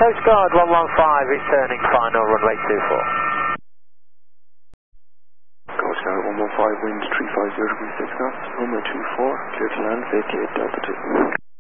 Coast Guard 115, returning final runway 24. Coast Guard 115, wind 350 degrees 6 knots, runway 24, clear to land, vacate Delta 2.